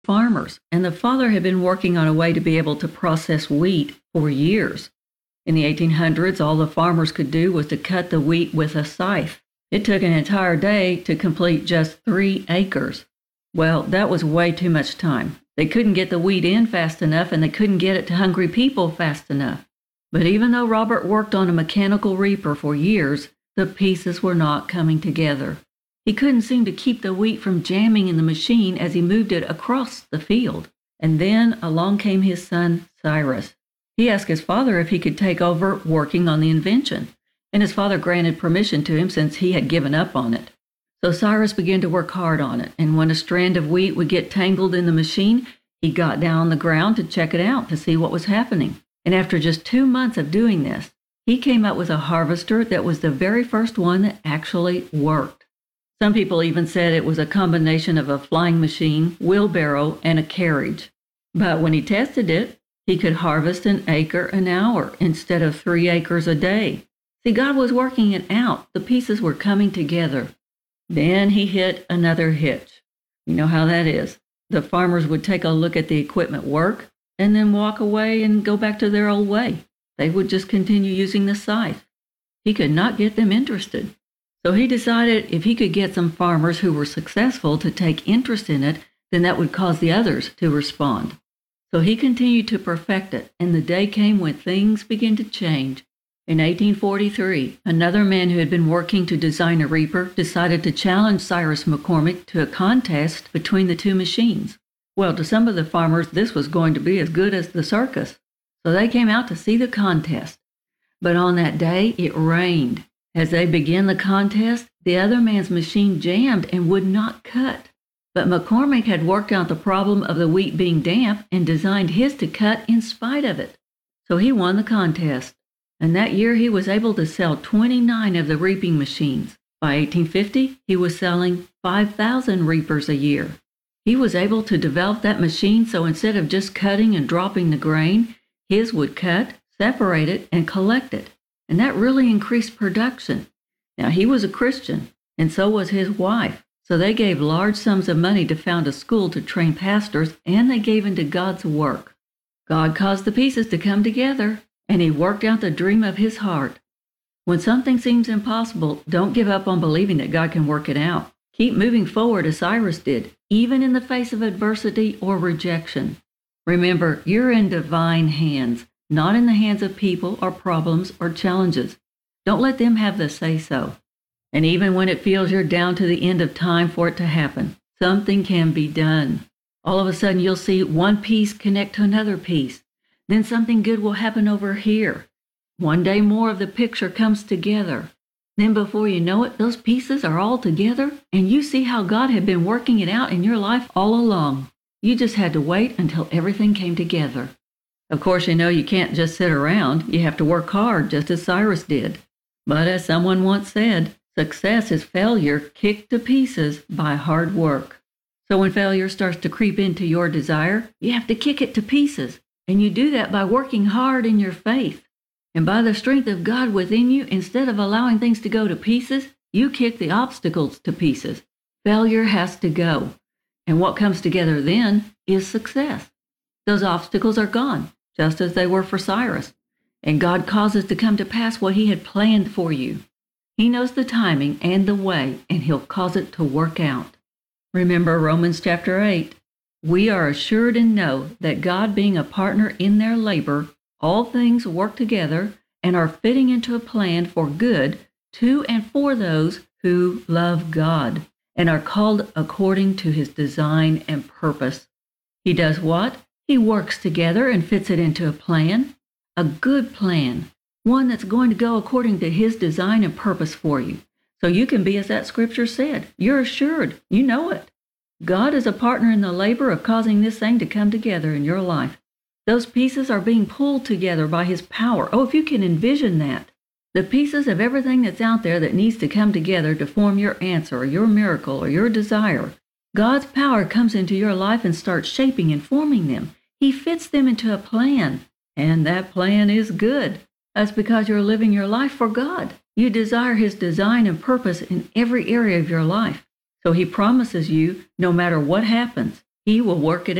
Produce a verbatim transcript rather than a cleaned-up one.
farmers, and the father had been working on a way to be able to process wheat for years. In the eighteen hundreds, all the farmers could do was to cut the wheat with a scythe. It took an entire day to complete just three acres. Well, that was way too much time. They couldn't get the wheat in fast enough, and they couldn't get it to hungry people fast enough. But even though Robert worked on a mechanical reaper for years, the pieces were not coming together. He couldn't seem to keep the wheat from jamming in the machine as he moved it across the field. And then along came his son, Cyrus. He asked his father if he could take over working on the invention, and his father granted permission to him since he had given up on it. So Cyrus began to work hard on it, and when a strand of wheat would get tangled in the machine, he got down on the ground to check it out to see what was happening. And after just two months of doing this, he came up with a harvester that was the very first one that actually worked. Some people even said it was a combination of a flying machine, wheelbarrow, and a carriage. But when he tested it, he could harvest an acre an hour instead of three acres a day. See, God was working it out. The pieces were coming together. Then he hit another hitch. You know how that is. The farmers would take a look at the equipment work and then walk away and go back to their old way. They would just continue using the scythe. He could not get them interested. So he decided if he could get some farmers who were successful to take interest in it, then that would cause the others to respond. So he continued to perfect it, and the day came when things began to change. In eighteen forty-three, another man who had been working to design a reaper decided to challenge Cyrus McCormick to a contest between the two machines. Well, to some of the farmers, this was going to be as good as the circus. So they came out to see the contest. But on that day, it rained. As they began the contest, the other man's machine jammed and would not cut. But McCormick had worked out the problem of the wheat being damp and designed his to cut in spite of it. So he won the contest. And that year he was able to sell twenty-nine of the reaping machines. By eighteen fifty, he was selling five thousand reapers a year. He was able to develop that machine so instead of just cutting and dropping the grain, his would cut, separate it, and collect it. And that really increased production. Now, he was a Christian, and so was his wife. So they gave large sums of money to found a school to train pastors, and they gave into God's work. God caused the pieces to come together, and he worked out the dream of his heart. When something seems impossible, don't give up on believing that God can work it out. Keep moving forward as Cyrus did, even in the face of adversity or rejection. Remember, you're in divine hands, not in the hands of people or problems or challenges. Don't let them have the say-so. And even when it feels you're down to the end of time for it to happen, something can be done. All of a sudden, you'll see one piece connect to another piece. Then something good will happen over here. One day more of the picture comes together. Then before you know it, those pieces are all together, and you see how God had been working it out in your life all along. You just had to wait until everything came together. Of course, you know you can't just sit around. You have to work hard, just as Cyrus did. But as someone once said, success is failure kicked to pieces by hard work. So when failure starts to creep into your desire, you have to kick it to pieces. And you do that by working hard in your faith. And by the strength of God within you, instead of allowing things to go to pieces, you kick the obstacles to pieces. Failure has to go. And what comes together then is success. Those obstacles are gone, just as they were for Cyrus. And God causes to come to pass what he had planned for you. He knows the timing and the way, and he'll cause it to work out. Remember Romans chapter eight. We are assured and know that God being a partner in their labor, all things work together and are fitting into a plan for good to and for those who love God and are called according to his design and purpose. He does what? He works together and fits it into a plan, a good plan, one that's going to go according to his design and purpose for you. So you can be as that scripture said. You're assured. You know it. God is a partner in the labor of causing this thing to come together in your life. Those pieces are being pulled together by his power. Oh, if you can envision that. The pieces of everything that's out there that needs to come together to form your answer or your miracle or your desire. God's power comes into your life and starts shaping and forming them. He fits them into a plan. And that plan is good. That's because you're living your life for God. You desire his design and purpose in every area of your life. So he promises you, no matter what happens, He will work it